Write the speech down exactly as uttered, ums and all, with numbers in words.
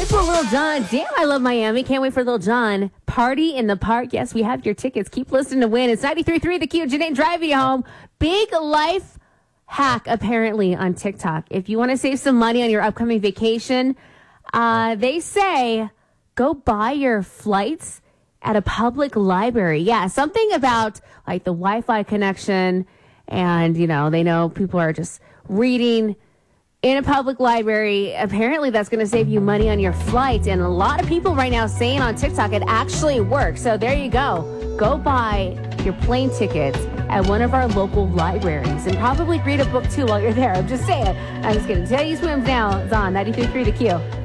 It's for Lil Jon. Damn, I love Miami. Can't wait for Lil Jon. Party in the Park. Yes, we have your tickets. Keep listening to win. It's ninety-three point three The Q. Janae driving you home. Big life hack, apparently, on TikTok. If you want to save some money on your upcoming vacation, uh, they say go buy your flights at a public library. Yeah, something about like the Wi-Fi connection. And, you know, they know people are just reading in a public library. Apparently, that's going to save you money on your flight. And a lot of people right now saying on TikTok it actually works. So there you go. Go buy your plane tickets at one of our local libraries and probably read a book, too, while you're there. I'm just saying. I'm just kidding. Tell you swims now. It's on ninety-three point three The Q.